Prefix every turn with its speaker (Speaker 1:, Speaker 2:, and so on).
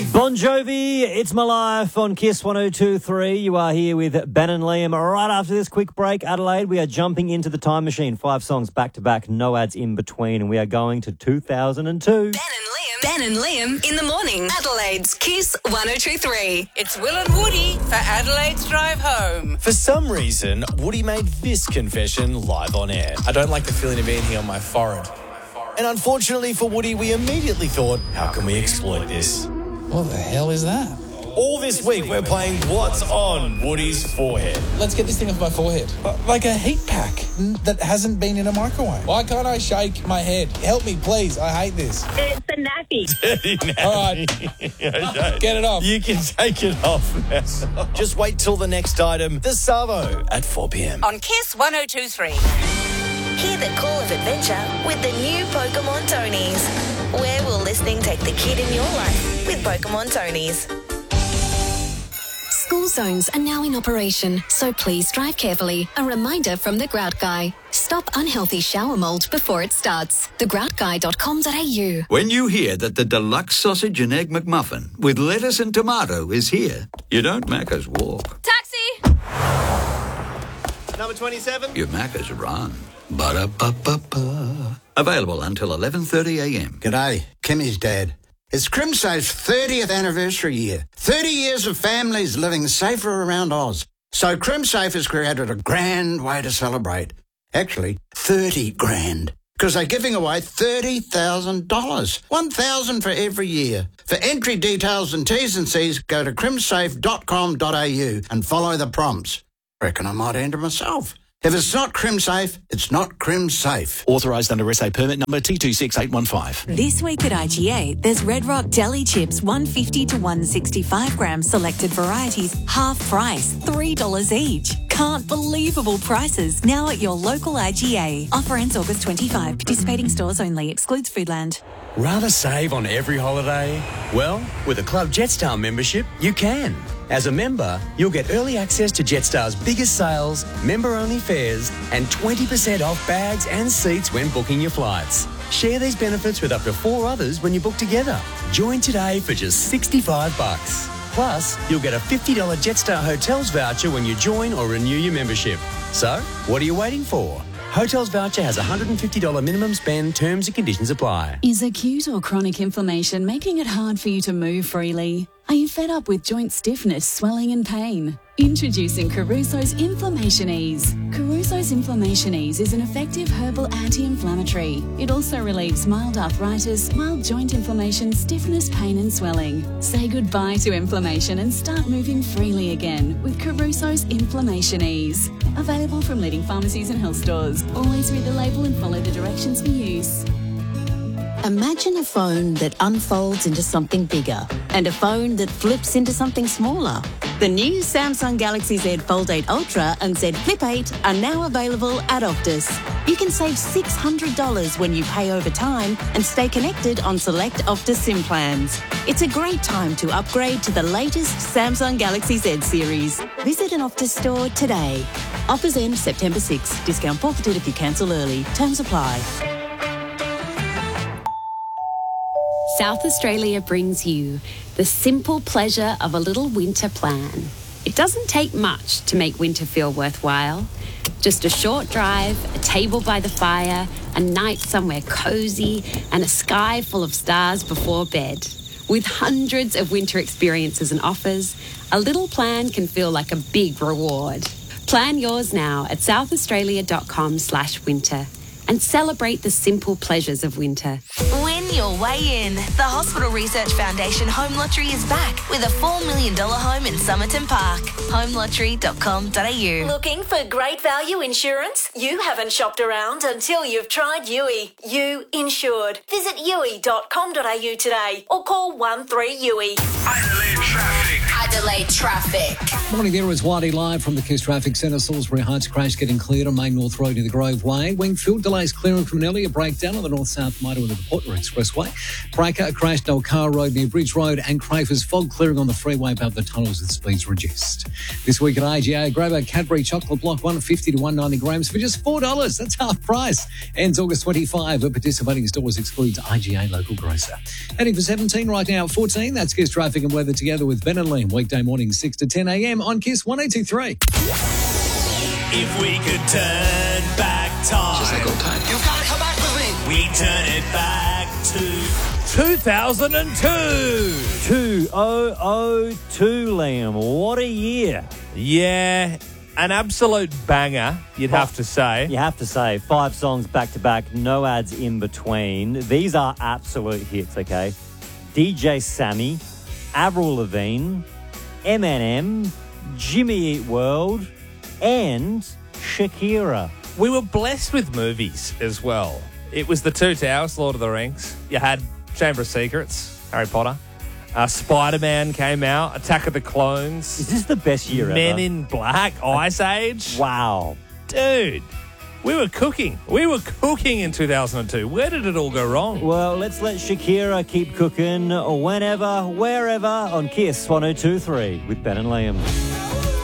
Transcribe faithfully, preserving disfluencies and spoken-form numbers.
Speaker 1: Bon Jovi, It's My Life on Kiss one oh two point three. You are here with Ben and Liam. Right after this quick break, Adelaide, we are jumping into the time machine. Five songs back to back, no ads in between, and we are going to two thousand two.
Speaker 2: Ben and Liam. Ben and Liam in the morning. Adelaide's Kiss one oh two point three.
Speaker 3: It's Will and Woody for Adelaide's Drive Home.
Speaker 4: For some reason, Woody made this confession live on air.
Speaker 5: I don't like the feeling of being here on my forehead.
Speaker 4: And unfortunately for Woody, we immediately thought, how can we exploit this?
Speaker 5: What the hell is that?
Speaker 4: All this week, we're playing What's on Woody's Forehead.
Speaker 5: Let's get this thing off my forehead. Like a heat pack that hasn't been in a microwave. Why can't I shake my head? Help me, please. I hate this.
Speaker 6: It's a nappy.
Speaker 4: Dirty nappy.
Speaker 5: All right.
Speaker 4: Okay.
Speaker 5: Get it off.
Speaker 4: You can take it off. Just wait till the next item, the Savo, at four p.m.
Speaker 3: On Kiss one oh two point three.
Speaker 2: Hear the call of adventure with the new Pokemon Tonys. Where will listening take the kid in your life with Pokemon Tonys?
Speaker 7: School zones are now in operation, so please drive carefully. A reminder from The Grout Guy. Stop unhealthy shower mould before it starts. the grout guy dot com dot a u.
Speaker 8: When you hear that the deluxe sausage and egg McMuffin with lettuce and tomato is here, you don't Macca's walk.
Speaker 3: Taxi!
Speaker 1: Number twenty-seven.
Speaker 8: You Macca's run. Ba-da-ba-ba-ba. Available until eleven thirty a m.
Speaker 9: G'day, Kimmy's dad. It's Crimsafe's thirtieth anniversary year. thirty years of families living safer around Oz. So Crimsafe has created a grand way to celebrate. Actually, thirty grand. Because they're giving away thirty thousand dollars. one thousand dollars for every year. For entry details and T's and C's, go to crimsafe dot com dot a u and follow the prompts. Reckon I might enter myself. If it's not Crimsafe, it's not Crimsafe.
Speaker 10: Authorised under S A permit number T two six eight one five.
Speaker 11: This week at I G A, there's Red Rock Deli Chips, one fifty to one sixty-five gram selected varieties, half price, three dollars each. Can't believable prices now at your local I G A. Offer ends August twenty-fifth. Participating stores only. Excludes Foodland.
Speaker 12: Rather save on every holiday? Well, with a Club Jetstar membership, you can. As a member, you'll get early access to Jetstar's biggest sales, member-only fares, and twenty percent off bags and seats when booking your flights. Share these benefits with up to four others when you book together. Join today for just sixty-five bucks. Plus, you'll get a fifty dollars Jetstar Hotels voucher when you join or renew your membership. So, what are you waiting for? Hotels voucher has a one hundred fifty dollars minimum spend. Terms and conditions apply.
Speaker 13: Is acute or chronic inflammation making it hard for you to move freely? Are you fed up with joint stiffness, swelling and pain? Introducing Caruso's Inflammation Ease. Caruso's Inflammation Ease is an effective herbal anti-inflammatory. It also relieves mild arthritis, mild joint inflammation, stiffness, pain and swelling. Say goodbye to inflammation and start moving freely again with Caruso's Inflammation Ease. Available from leading pharmacies and health stores. Always read the label and follow the directions for use.
Speaker 14: Imagine a phone that unfolds into something bigger and a phone that flips into something smaller. The new Samsung Galaxy Z Fold eight Ultra and Z Flip eight are now available at Optus. You can save six hundred dollars when you pay over time and stay connected on select Optus SIM plans. It's a great time to upgrade to the latest Samsung Galaxy Z series. Visit an Optus store today. Offers end September sixth. Discount forfeited if you cancel early. Terms apply.
Speaker 15: South Australia brings you the simple pleasure of a little winter plan. It doesn't take much to make winter feel worthwhile. Just a short drive, a table by the fire, a night somewhere cosy, and a sky full of stars before bed. With hundreds of winter experiences and offers, a little plan can feel like a big reward. Plan yours now at southaustralia.com slash winter. And celebrate the simple pleasures of winter.
Speaker 2: Win your way in. The Hospital Research Foundation Home Lottery is back with a four million dollars home in Somerton Park. home lottery dot com dot a u.
Speaker 16: Looking for great value insurance? You haven't shopped around until you've tried U I. You insured. Visit u i dot com dot a u today or call one three U I.
Speaker 17: Adelaide Traffic.
Speaker 2: Adelaide Traffic.
Speaker 18: Morning there, it's Waddy live from the Kiss Traffic Centre. Salisbury Heights crash getting cleared on Main North Road to the Grove Way. Wingfield delays clearing from an earlier breakdown on the north-south motorway with the Portner Express. Expressway. Breaker crashed Car Road near Bridge Road and Crafers fog clearing on the freeway above the tunnels with speeds reduced. This week at I G A, grab a Cadbury chocolate block one fifty to one ninety grams for just four dollars. That's half price. Ends August twenty-fifth at participating stores, excludes I G A local grocer. Heading for seventeen right now, fourteen. That's Kiss Traffic and Weather together with Ben and Liam. Weekday morning six to ten a m on Kiss one oh two three.
Speaker 4: If we could turn back time. Just like old times. You've got to come back with me. We turn it back to
Speaker 1: two thousand two. two thousand two, Liam. What a year.
Speaker 6: Yeah, an absolute banger, you'd have to say.
Speaker 1: You have to say. Five songs back-to-back, no ads in between. These are absolute hits, okay? D J Sammy, Avril Lavigne, Eminem, Jimmy Eat World, and Shakira.
Speaker 6: We were blessed with movies as well. It was The Two Towers, Lord of the Rings. You had Chamber of Secrets, Harry Potter. Uh, Spider-Man came out, Attack of the Clones.
Speaker 1: Is this the best year
Speaker 6: Men
Speaker 1: ever?
Speaker 6: in Black, Ice Age.
Speaker 1: Wow.
Speaker 6: Dude, we were cooking. We were cooking in two thousand two. Where did it all go wrong?
Speaker 1: Well, let's let Shakira keep cooking whenever, wherever on Kiss one oh two three with Ben and Liam.